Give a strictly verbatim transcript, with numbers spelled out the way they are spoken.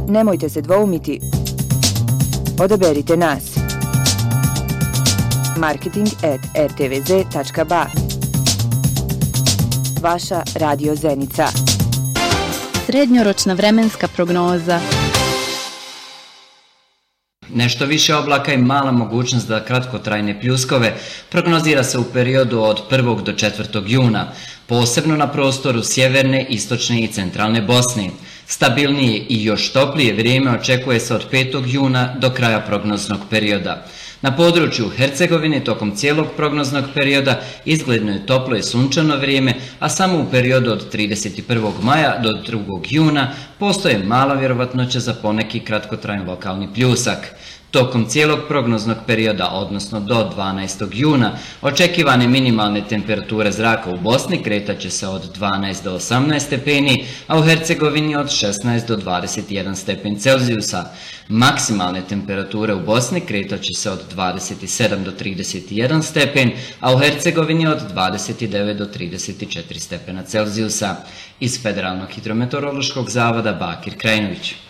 Nemojte se dvoumiti. Odaberite nas. marketing at r t v z tačka b a. Vaša Radio Zenica. Srednjoročna vremenska prognoza. Nešto više oblaka i mala mogućnost za kratkotrajne pljuskove prognozira se u periodu od prvog do četvrtog juna, posebno na prostoru sjeverne, istočne i centralne Bosne. Stabilnije i još toplije vrijeme očekuje se od petog juna do kraja prognoznog perioda. Na području Hercegovine tokom cijelog prognoznog perioda izgledno je toplo i sunčano vrijeme, a samo u periodu od trideset prvog maja do drugog juna postoje mala vjerovatnoća za poneki kratkotrajan lokalni pljusak. Tokom cijelog prognoznog perioda, odnosno do dvanaestog juna, očekivane minimalne temperature zraka u Bosni kretat će se od dvanaest do osamnaest stepeni, a u Hercegovini od šesnaest do dvadeset jedan stepen Celzijusa. Maksimalne temperature u Bosni kretat će se od dvadeset sedam do trideset jedan stepen, a u Hercegovini od dvadeset devet do trideset četiri stepena Celzijusa. Iz Federalnog hidrometeorološkog zavoda Bakir Krajinović.